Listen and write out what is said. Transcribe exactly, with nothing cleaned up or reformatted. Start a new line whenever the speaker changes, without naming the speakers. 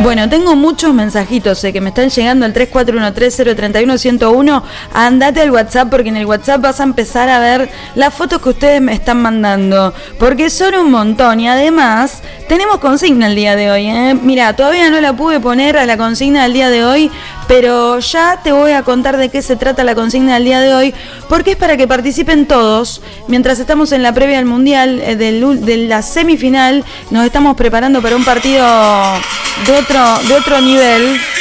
Bueno, tengo muchos mensajitos eh, que me están llegando al tres cuatro uno tres cero tres uno uno cero uno. Andate al WhatsApp porque en el WhatsApp vas a empezar a ver las fotos que ustedes me están mandando, porque son un montón y además tenemos consigna el día de hoy. ¿eh? Mira, todavía no la pude poner a la consigna del día de hoy, pero ya te voy a contar de qué se trata la consigna del día de hoy, porque es para que participen todos. Mientras estamos en la previa del Mundial, eh, del, de la semifinal, nos estamos preparando para un partido de otro, de otro nivel.